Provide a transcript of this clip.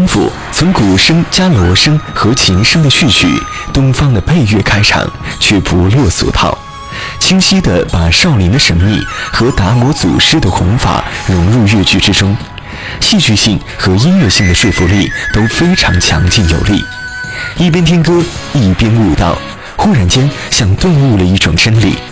丰富，从鼓声加锣声和琴声的序曲，东方的配乐开场，却不落俗套，清晰地把少林的神秘和达摩祖师的弘法融入乐剧之中，戏剧性和音乐性的说服力都非常强劲有力。一边听歌，一边悟道，忽然间像顿悟了一种真理，